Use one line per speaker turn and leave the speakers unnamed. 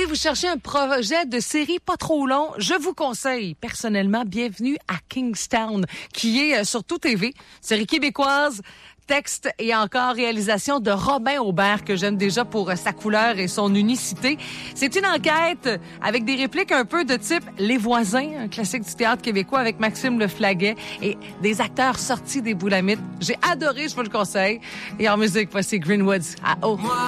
vous cherchez un projet de série pas trop long, je vous conseille personnellement Bienvenue à Kingstown, qui est sur Tout TV, série québécoise. Texte et encore réalisation de Robin Aubert, que j'aime déjà pour sa couleur et son unicité. C'est une enquête avec des répliques un peu de type Les Voisins, un classique du théâtre québécois avec Maxime Leflaguet et des acteurs sortis des Boulamites. J'ai adoré, je vous le conseille. Et en musique, voici Greenwoods à O.